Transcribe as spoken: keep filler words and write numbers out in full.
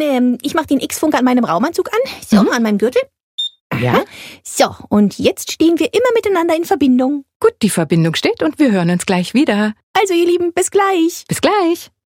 ähm, ich mache den X-Funker an meinem Raumanzug an. So, Mhm. an meinem Gürtel. Ja? So, und jetzt stehen wir immer miteinander in Verbindung. Gut, die Verbindung steht und wir hören uns gleich wieder. Also, ihr Lieben, bis gleich. Bis gleich.